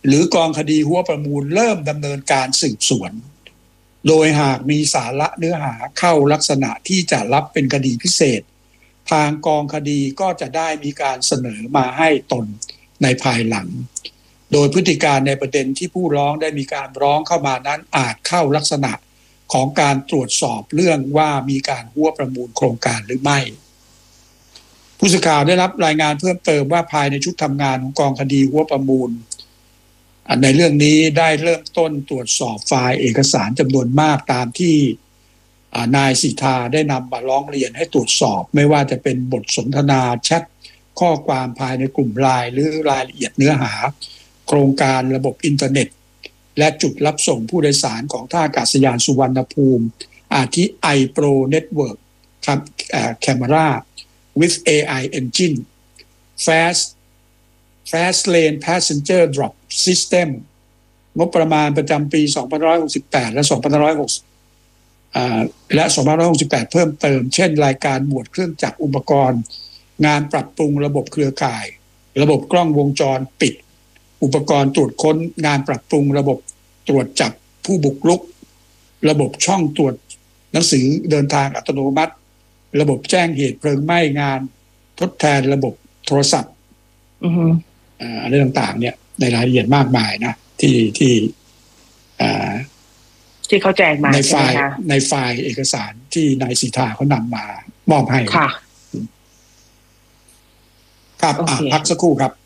หรือกองคดีหัวประมูลเริ่มดำเนินการสืบสวนโดยหากมีสาระเนื้อหาเข้าลักษณะที่จะรับเป็นคดีพิเศษทางกองคดีก็จะได้มีการเสนอมาให้ตนในภายหลังโดยพฤติการในประเด็นที่ผู้ร้องได้มีการร้องเข้ามานั้นอาจเข้าลักษณะของการตรวจสอบเรื่องว่ามีการหัวประมูลโครงการหรือไม่ผู้สื่อข่าวได้รับรายงานเพิ่มเติมว่าภายในชุดทำงานของกองคดีหัวประมูลในเรื่องนี้ได้เริ่มต้นตรวจสอบไฟล์เอกสารจำนวนมากตามที่นายสิทธาได้นำมาร้องเรียนให้ตรวจสอบไม่ว่าจะเป็นบทสนทนาแชทข้อความภายในกลุ่มไลน์หรือรายละเอียดเนื้อหาโครงการระบบอินเทอร์เน็ตและจุดรับส่งผู้โดยสารของท่าอากาศยานสุวรรณภูมิอาทิ iPro Network Camera with AI Engine Fast Lane Passenger Drop System งบประมาณประจำปี2568และ2568เพิ่มเติมเช่นรายการหมวดเครื่องจักรอุปกรณ์งานปรับปรุงระบบเครือข่ายระบบกล้องวงจรปิดอุปกรณ์ตรวจค้นงานปรับปรุงระบบตรวจจับผู้บุกรุกระบบช่องตรวจหนังสือเดินทางอัตโนมัติระบบแจ้งเหตุเพลิงไหม้งานทดแทนระบบโทรศัพท์อะไรต่างๆเนี่ยในรายละเอียดมากมายนะที่เขาแจ้งมาในไฟล์เอกสารที่นายสิทธาเขานำมามอบให้ค่ะครับพักสักครู่ครับ